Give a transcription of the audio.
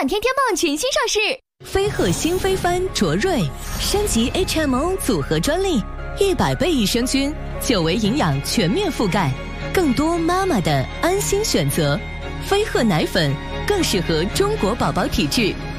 满天天棒全新上市， 飞鹤新飞帆卓瑞升级 HMO 组合专利，100倍益生菌，9维营养全面覆盖，更多妈妈的安心选择。飞鹤奶粉更适合中国宝宝体质。